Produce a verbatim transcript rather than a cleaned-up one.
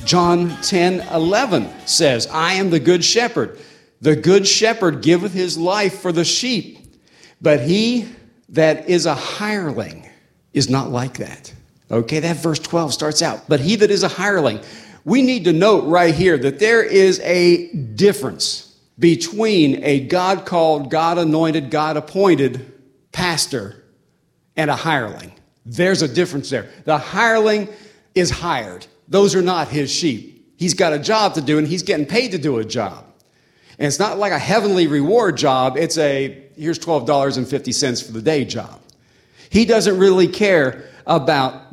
John ten eleven says, I am the good shepherd. The good shepherd giveth his life for the sheep. But he that is a hireling is not like that. Okay, that verse twelve starts out. But he that is a hireling. We need to note right here that there is a difference between a God-called, God-anointed, God-appointed pastor and a hireling. There's a difference there. The hireling is hired. Those are not his sheep. He's got a job to do, and he's getting paid to do a job. And it's not like a heavenly reward job. It's a, here's twelve dollars and fifty cents for the day job. He doesn't really care about